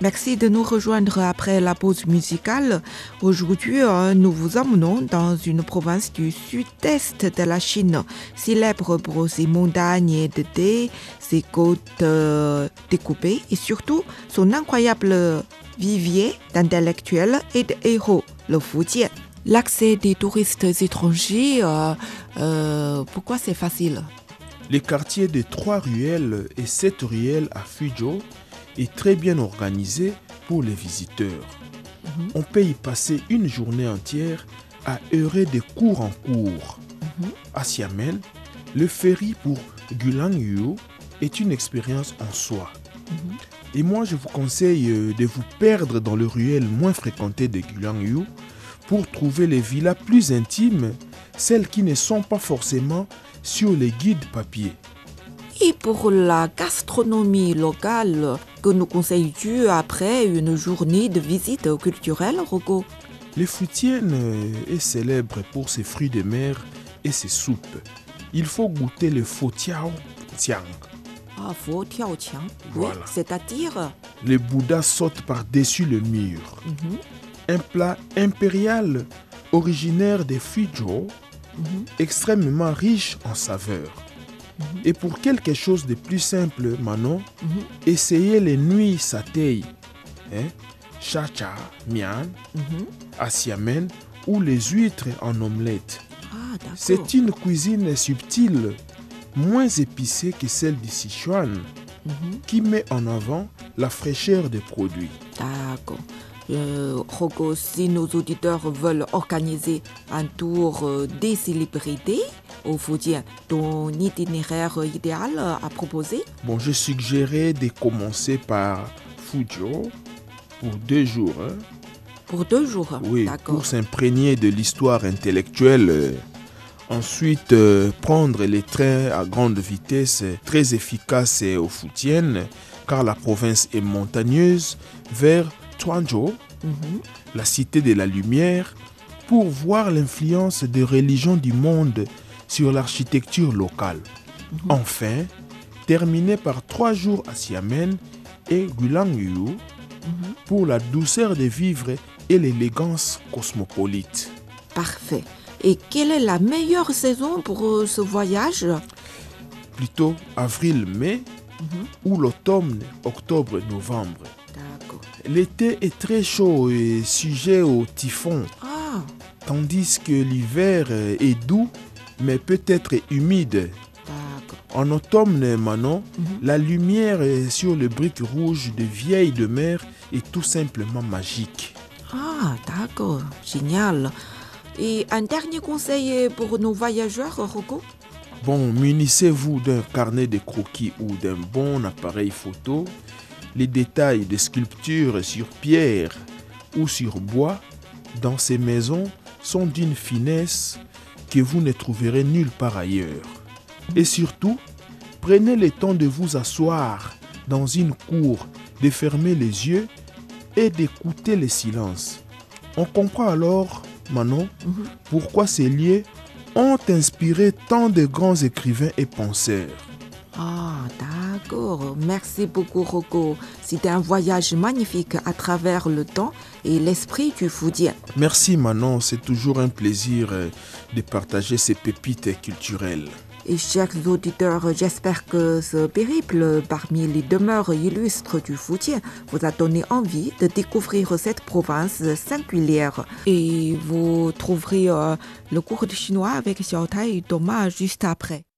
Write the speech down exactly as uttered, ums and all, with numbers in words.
Merci de nous rejoindre après la pause musicale. Aujourd'hui, euh, nous vous emmenons dans une province du sud-est de la Chine, célèbre pour ses montagnes de thé, ses côtes euh, découpées et surtout son incroyable vivier d'intellectuels et de héros, le Fujian. L'accès des touristes étrangers, euh, euh, pourquoi c'est facile? Les quartiers de trois ruelles et sept ruelles à Fuzhou est très bien organisé pour les visiteurs. Mm-hmm. On peut y passer une journée entière à errer de cours en cours. Mm-hmm. À Xiamen, le ferry pour Guilangyu est une expérience en soi. Mm-hmm. Et moi, je vous conseille de vous perdre dans les ruelles moins fréquentées de Guilangyu pour trouver les villas plus intimes, celles qui ne sont pas forcément sur les guides papier. Et pour la gastronomie locale, que nous conseilles-tu après une journée de visite culturelle, Rocco? Le Fujian est célèbre pour ses fruits de mer et ses soupes. Il faut goûter le fo tiao tiang. Ah, fo tiao tiang, voilà. Oui, c'est-à-dire? Le Bouddha saute par-dessus le mur. Mm-hmm. Un plat impérial originaire de Fuzhou, mm-hmm. extrêmement riche en saveurs. Mm-hmm. Et pour quelque chose de plus simple, Manon, mm-hmm. essayez les nuits satay, hein, cha-cha, mian, mm-hmm. à Xiamen ou les huîtres en omelette. Ah, c'est une cuisine subtile, moins épicée que celle du Sichuan, mm-hmm. qui met en avant la fraîcheur des produits. D'accord. Euh, Rocco, si nos auditeurs veulent organiser un tour euh, des célébrités au Fujian, ton itinéraire idéal à proposer? Bon, je suggérais de commencer par Fuzhou pour deux jours. Hein. Pour deux jours? Oui, d'accord. Pour s'imprégner de l'histoire intellectuelle. Euh, ensuite, euh, prendre les trains à grande vitesse, très efficaces au Fujian, car la province est montagneuse, vers Tuanzhou, mm-hmm. la cité de la lumière, pour voir l'influence des religions du monde sur l'architecture locale. Mm-hmm. Enfin, terminer par trois jours à Xiamen et Guilangyu, mm-hmm. pour la douceur de vivre et l'élégance cosmopolite. Parfait. Et quelle est la meilleure saison pour ce voyage? Plutôt avril-mai, mm-hmm. ou l'automne, octobre-novembre. L'été est très chaud et sujet au typhon, ah. tandis que l'hiver est doux, mais peut-être humide. D'accord. En automne, Manon, mm-hmm. la lumière sur le briques rouges de vieilles de mer est tout simplement magique. Ah, d'accord, génial. Et un dernier conseil pour nos voyageurs, Rocco? Bon, munissez-vous d'un carnet de croquis ou d'un bon appareil photo. Les détails des sculptures sur pierre ou sur bois dans ces maisons sont d'une finesse que vous ne trouverez nulle part ailleurs. Et surtout, prenez le temps de vous asseoir dans une cour, de fermer les yeux et d'écouter le silence. On comprend alors, Manon, mm-hmm. pourquoi ces lieux ont inspiré tant de grands écrivains et penseurs. Ah, d'accord. Merci beaucoup, Rocco. C'était un voyage magnifique à travers le temps et l'esprit du Fujian. Merci, Manon. C'est toujours un plaisir de partager ces pépites culturelles. Et chers auditeurs, j'espère que ce périple parmi les demeures illustres du Fujian vous a donné envie de découvrir cette province singulière. Et vous trouverez euh, le cours de chinois avec Xiaotai et Thomas juste après.